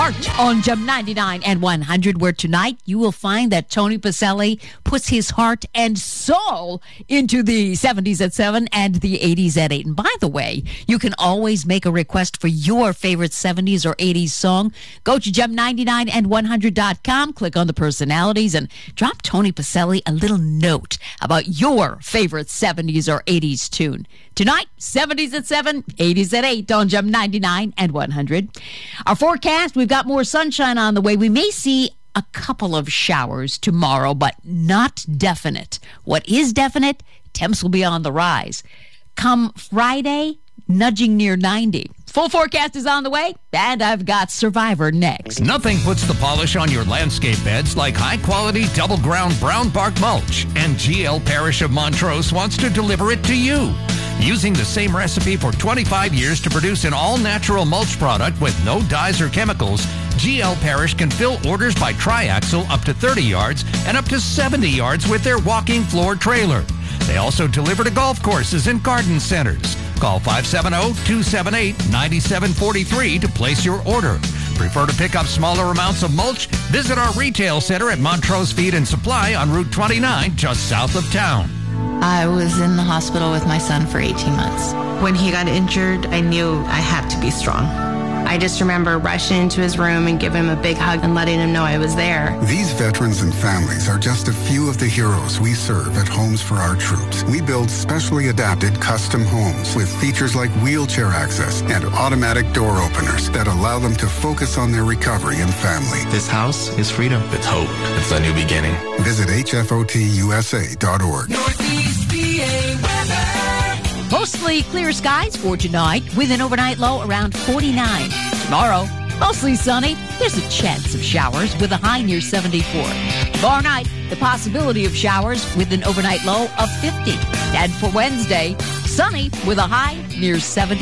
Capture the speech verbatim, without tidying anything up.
Heart on Gem ninety-nine and one hundred, where tonight you will find that Tony Pacelli puts his heart and soul into the seventies at seven and the eighties at eight. And by the way, you can always make a request for your favorite seventies or eighties song. Go to gem ninety-nine and one hundred dot com, click on the personalities, and drop Tony Pacelli a little note about your favorite seventies or eighties tune. Tonight, seventies at seven, eighties at eight on Gem ninety-nine and one hundred. Our forecast, we've got more sunshine on the way. We may see a couple of showers tomorrow, but not definite. What is definite? Temps will be on the rise. Come Friday, nudging near ninety. Full forecast is on the way, and I've got Survivor next. Nothing puts the polish on your landscape beds like high-quality double-ground brown bark mulch, and G L Parrish of Montrose wants to deliver it to you. Using the same recipe for twenty-five years to produce an all-natural mulch product with no dyes or chemicals, G L Parrish can fill orders by triaxle up to thirty yards and up to seventy yards with their walking floor trailer. They also deliver to golf courses and garden centers. Call five seven zero, two seven eight, nine seven four three to place your order. Prefer to pick up smaller amounts of mulch? Visit our retail center at Montrose Feed and Supply on Route twenty-nine, just south of town. I was in the hospital with my son for eighteen months. When he got injured, I knew I had to be strong. I just remember rushing into his room and giving him a big hug and letting him know I was there. These veterans and families are just a few of the heroes we serve at Homes for Our Troops. We build specially adapted custom homes with features like wheelchair access and automatic door openers that allow them to focus on their recovery and family. This house is freedom. It's hope. It's a new beginning. Visit H F O T U S A dot org. Northeast P A weather. Mostly clear skies for tonight with an overnight low around forty-nine. Tomorrow, mostly sunny. There's a chance of showers with a high near seventy-four. Tomorrow night, the possibility of showers with an overnight low of fifty. And for Wednesday, sunny with a high near seventy.